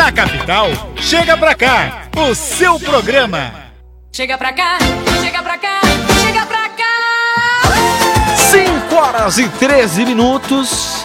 Na capital, chega pra cá, o seu programa. Chega pra cá, chega pra cá, chega pra cá. 5h13.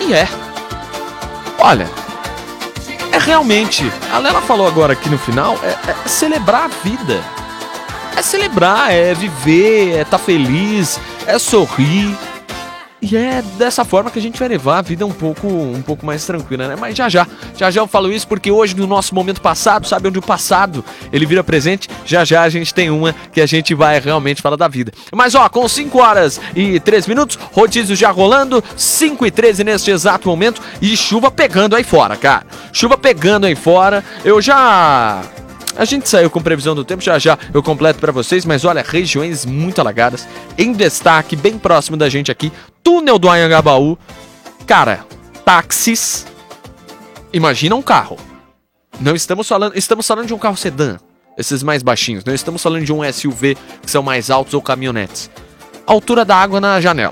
Olha, realmente, a Lela falou agora aqui no final, é celebrar a vida. É celebrar, é viver, é estar feliz, é sorrir. E é dessa forma que a gente vai levar a vida um pouco mais tranquila, né? Mas já eu falo isso porque hoje no nosso momento passado, sabe onde o passado ele vira presente? Já a gente tem uma que a gente vai realmente falar da vida. Mas ó, com 5h13, rodízio já rolando, 5h13 neste exato momento e chuva pegando aí fora, cara. Chuva pegando aí fora, a gente saiu com previsão do tempo, já eu completo pra vocês, mas olha, regiões muito alagadas, em destaque, bem próximo da gente aqui, túnel do Anhangabaú, cara, táxis, imagina um carro, estamos falando de um carro sedã, esses mais baixinhos, não estamos falando de um SUV que são mais altos ou caminhonetes, altura da água na janela,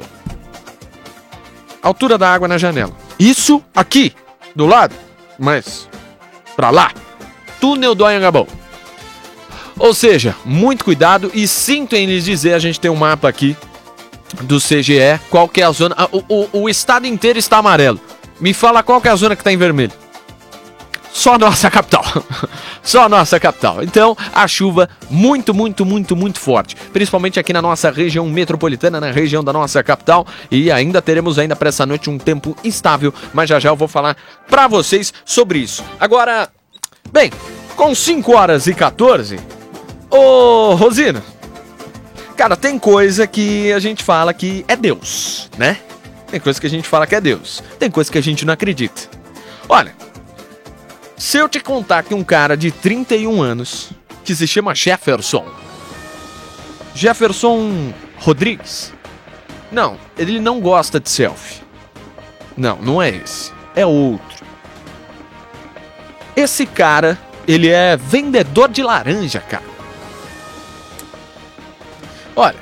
isso aqui, do lado, mas pra lá, túnel do Anhangabaú. Ou seja, muito cuidado e sinto em lhes dizer, a gente tem um mapa aqui do CGE, qual que é a zona, o estado inteiro está amarelo. Me fala qual que é a zona que está em vermelho. Só a nossa capital. Então, a chuva muito forte, principalmente aqui na nossa região metropolitana, na região da nossa capital, e ainda teremos para essa noite um tempo instável, mas já eu vou falar pra vocês sobre isso. Agora, bem, com 5h14, ô Rosina, cara, tem coisa que a gente fala que é Deus, né? Tem coisa que a gente fala que é Deus, tem coisa que a gente não acredita. Olha, se eu te contar que um cara de 31 anos, que se chama Jefferson Rodrigues, não, ele não gosta de selfie. Não é esse, é outro. Esse cara, ele é vendedor de laranja, cara. Olha,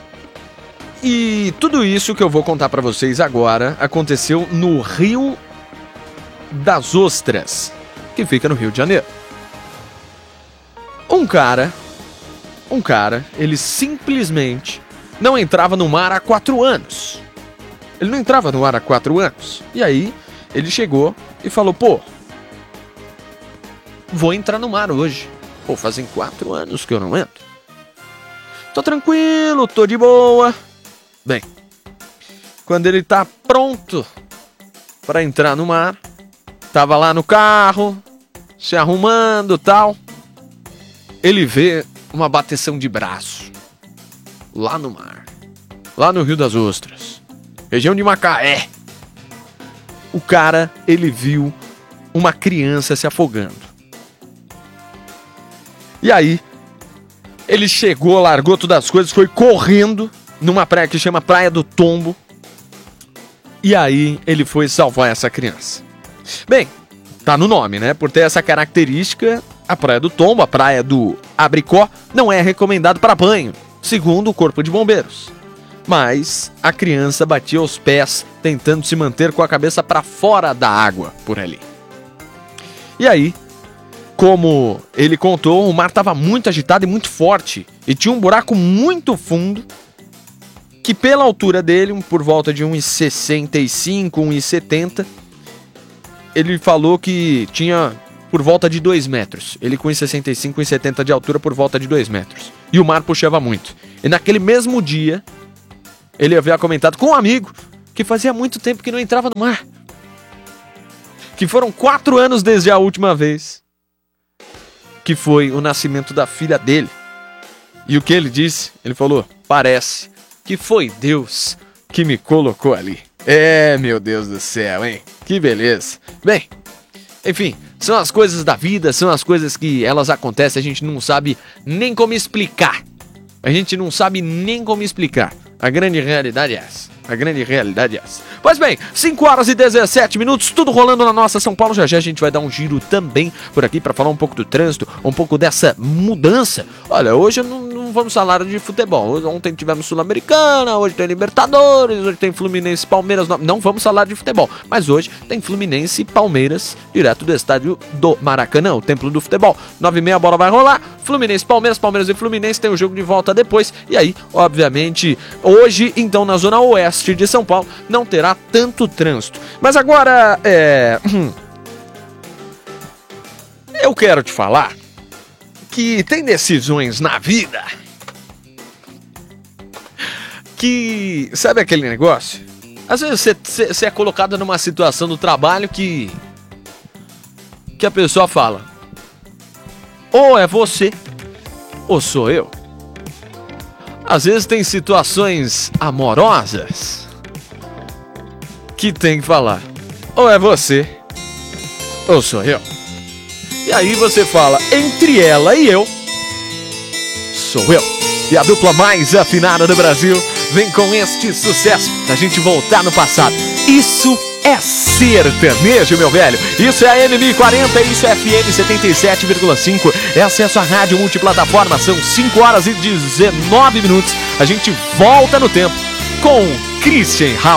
e tudo isso que eu vou contar pra vocês agora aconteceu no Rio das Ostras, que fica no Rio de Janeiro. Um cara, ele simplesmente não entrava no mar há 4 anos. Ele não entrava no mar há 4 anos. E aí, ele chegou e falou, vou entrar no mar hoje. Fazem 4 anos que eu não entro. Tô tranquilo, tô de boa. Bem, quando ele tá pronto pra entrar no mar, tava lá no carro, se arrumando e tal, ele vê uma bateção de braço lá no mar, lá no Rio das Ostras, região de Macaé. O cara, ele viu uma criança se afogando. E aí, ele chegou, largou todas as coisas, foi correndo numa praia que chama Praia do Tombo. E aí, ele foi salvar essa criança. Bem, tá no nome, né? Por ter essa característica, a Praia do Tombo, a Praia do Abricó, não é recomendado para banho, segundo o Corpo de Bombeiros. Mas a criança batia os pés, tentando se manter com a cabeça para fora da água por ali. E aí, como ele contou, o mar estava muito agitado e muito forte, e tinha um buraco muito fundo, que pela altura dele, por volta de 1,65, 1,70, ele falou que tinha por volta de 2 metros. Ele com 1,65, 1,70 de altura, por volta de 2 metros. E o mar puxava muito. E naquele mesmo dia, ele havia comentado com um amigo que fazia muito tempo que não entrava no mar. Que foram 4 anos desde a última vez, que foi o nascimento da filha dele. E o que ele disse? Ele falou, parece que foi Deus que me colocou ali. Meu Deus do céu, hein? Que beleza. Bem, enfim, são as coisas da vida, são as coisas que elas acontecem, a gente não sabe nem como explicar. A grande realidade é essa. Pois bem, 5h17, tudo rolando na nossa São Paulo. Já a gente vai dar um giro também por aqui para falar um pouco do trânsito, um pouco dessa mudança. Olha, hoje eu não vamos falar de futebol. Ontem tivemos Sul-Americana, hoje tem Libertadores, hoje tem Fluminense e Palmeiras. Não vamos falar de futebol, mas hoje tem Fluminense e Palmeiras, direto do estádio do Maracanã, o templo do futebol. 9h30 a bola vai rolar, Fluminense, Palmeiras e Fluminense, tem o jogo de volta depois. E aí, obviamente, hoje, então, na zona oeste de São Paulo, não terá tanto trânsito. Mas agora, eu quero te falar que tem decisões na vida que, sabe aquele negócio? Às vezes você é colocado numa situação do trabalho que a pessoa fala: ou é você, ou sou eu. Às vezes tem situações amorosas que tem que falar: ou é você, ou sou eu. E aí você fala: entre ela e eu, sou eu. E a dupla mais afinada do Brasil vem com este sucesso pra gente voltar no passado. Isso é sertanejo, meu velho. Isso é a M1040, isso é FM 77,5. Essa é a sua rádio multiplataforma. São 5h19. A gente volta no tempo com Christian Rauch.